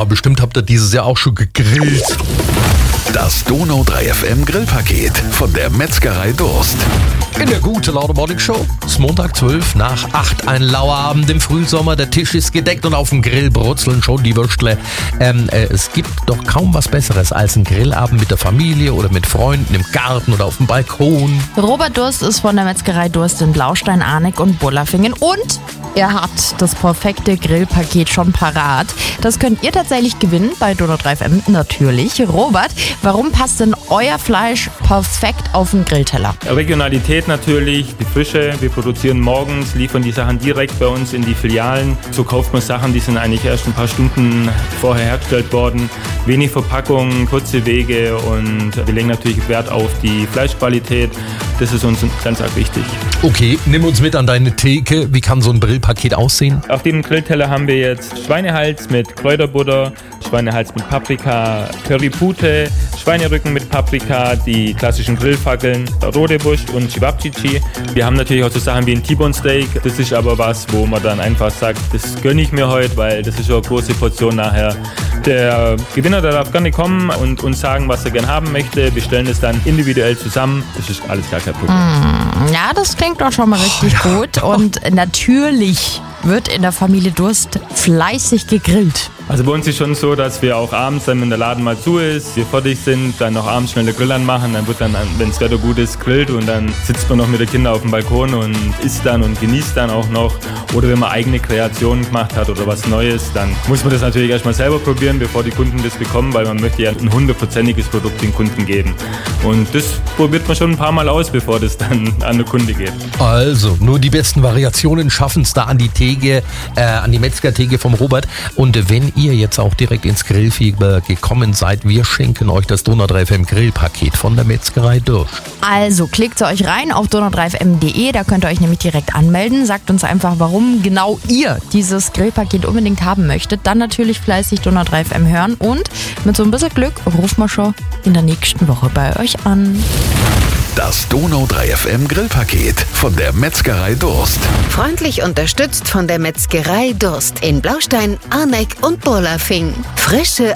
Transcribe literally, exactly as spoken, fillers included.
bestimmt habt ihr dieses Jahr auch schon gegrillt. Das Donau drei F M Grillpaket von der Metzgerei Durst. In der Gute Laune Morning Show ist Montag zwölf nach acht, ein lauer Abend im Frühsommer. Der Tisch ist gedeckt und auf dem Grill brutzeln schon die Würstle. Ähm, äh, es gibt doch kaum was Besseres als ein Grillabend mit der Familie oder mit Freunden im Garten oder auf dem Balkon. Robert Durst ist von der Metzgerei Durst in Blaustein, Arneck und Bullerfingen und er hat das perfekte Grillpaket schon parat. Das könnt ihr tatsächlich gewinnen bei Donau drei F M natürlich. Robert, warum passt denn euer Fleisch perfekt auf den Grillteller? Regionalität natürlich, die Frische. Wir produzieren morgens, liefern die Sachen direkt bei uns in die Filialen. So kauft man Sachen, die sind eigentlich erst ein paar Stunden vorher hergestellt worden. Wenig Verpackung, kurze Wege und wir legen natürlich Wert auf die Fleischqualität. Das ist uns ganz arg wichtig. Okay, nimm uns mit an deine Theke. Wie kann so ein Grillpaket aussehen? Auf dem Grillteller haben wir jetzt Schweinehals mit Kräuterbutter, Schweinehals mit Paprika, Currypute, Schweinerücken mit Paprika, die klassischen Grillfackeln, rote Wurst und Cevapcici. Wir haben natürlich auch so Sachen wie ein T-Bone Steak. Das ist aber was, wo man dann einfach sagt, das gönne ich mir heute, weil das ist schon eine große Portion nachher. Der Gewinner, der darf gerne kommen und uns sagen, was er gerne haben möchte. Wir stellen es dann individuell zusammen. Das ist alles gar kein Problem. Mm, ja, das klingt doch schon mal richtig oh, ja. gut. Und natürlich wird in der Familie Durst fleißig gegrillt. Also bei uns ist schon so, dass wir auch abends, dann wenn der Laden mal zu ist, wir fertig sind, dann noch abends schnell den Grill anmachen, dann wird dann, wenn das Wetter gut ist, grillt und dann sitzt man noch mit den Kindern auf dem Balkon und isst dann und genießt dann auch noch. Oder wenn man eigene Kreationen gemacht hat oder was Neues, dann muss man das natürlich erstmal selber probieren, bevor die Kunden das bekommen, weil man möchte ja ein hundertprozentiges Produkt den Kunden geben. Und das probiert man schon ein paar Mal aus, bevor das dann an den Kunde geht. Also, nur die besten Variationen schaffen es da an die Theke, äh, an die Metzgertheke vom Robert. Und wenn ihr jetzt auch direkt ins Grillfieber gekommen seid, wir schenken euch das Donau drei F M Grillpaket von der Metzgerei Durst. Also klickt euch rein auf donau drei F M punkt de, da könnt ihr euch nämlich direkt anmelden. Sagt uns einfach, warum genau ihr dieses Grillpaket unbedingt haben möchtet. Dann natürlich fleißig Donau drei F M hören und mit so ein bisschen Glück rufen wir schon in der nächsten Woche bei euch an. Das Donau drei F M Grillpaket von der Metzgerei Durst. Freundlich unterstützt von der Metzgerei Durst in Blaustein, Arneck und Bullerfingen. Frische